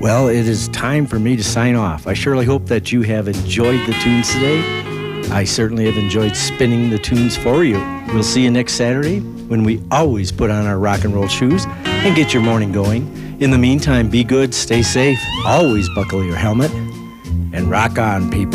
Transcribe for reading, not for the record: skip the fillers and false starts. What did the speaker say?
Well, it is time for me to sign off. I surely hope that you have enjoyed the tunes today. I certainly have enjoyed spinning the tunes for you. We'll see you next Saturday when we always put on our rock and roll shoes and get your morning going. In the meantime, be good, stay safe, always buckle your helmet, and rock on, people.